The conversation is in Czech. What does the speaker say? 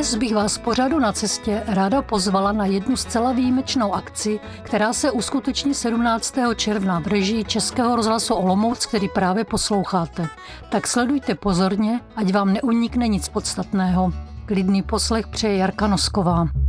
Dnes bych vás pořadu Na cestě ráda pozvala na jednu zcela výjimečnou akci, která se uskuteční 17. června v režii Českého rozhlasu Olomouc, který právě posloucháte. Tak sledujte pozorně, ať vám neunikne nic podstatného. Klidný poslech přeje Jarka Nosková.